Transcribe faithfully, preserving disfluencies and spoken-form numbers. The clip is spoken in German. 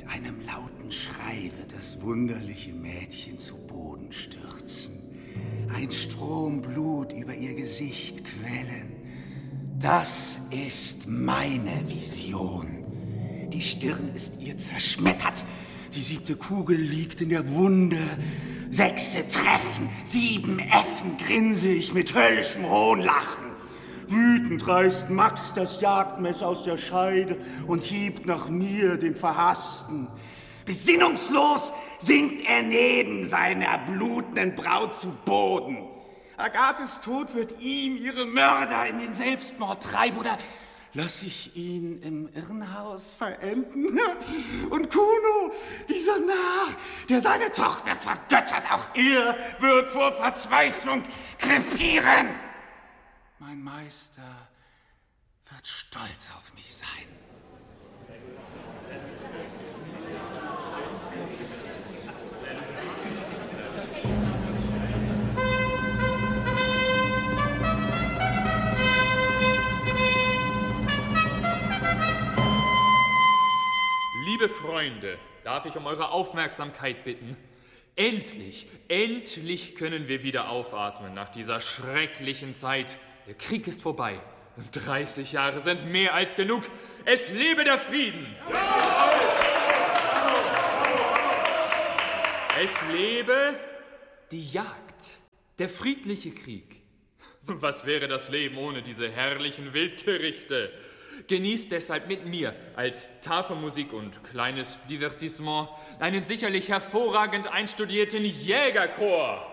Mit einem lauten Schrei wird das wunderliche Mädchen zu Boden stürzen. Ein Strom Blut über ihr Gesicht quellen. Das ist meine Vision. Die Stirn ist ihr zerschmettert. Die siebte Kugel liegt in der Wunde. Sechse treffen, sieben Äffen grinse ich mit höllischem Hohnlachen. Wütend reißt Max das Jagdmesser aus der Scheide und hiebt nach mir, den Verhassten. Besinnungslos sinkt er neben seiner blutenden Braut zu Boden. Agathes Tod wird ihm ihre Mörder in den Selbstmord treiben, oder lass ich ihn im Irrenhaus verenden? Und Kuno, dieser Narr, der seine Tochter vergöttert, auch er wird vor Verzweiflung krepieren. Mein Meister wird stolz auf mich sein. Liebe Freunde, darf ich um eure Aufmerksamkeit bitten? Endlich, endlich können wir wieder aufatmen nach dieser schrecklichen Zeit. Der Krieg ist vorbei und dreißig Jahre sind mehr als genug. Es lebe der Frieden! Es lebe die Jagd, der friedliche Krieg. Was wäre das Leben ohne diese herrlichen Wildgerichte? Genießt deshalb mit mir als Tafelmusik und kleines Divertissement einen sicherlich hervorragend einstudierten Jägerchor.